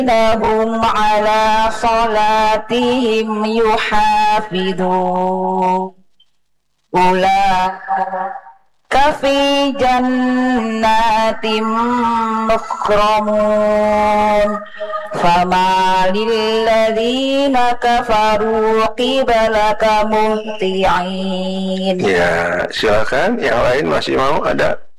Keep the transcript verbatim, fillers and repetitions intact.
hum ala salatihim yuhafidun ulaika fi jannatim mukramun fama lilladzina kafaru qibalaka muhti'in. Ya, silakan yang lain masih mau ada?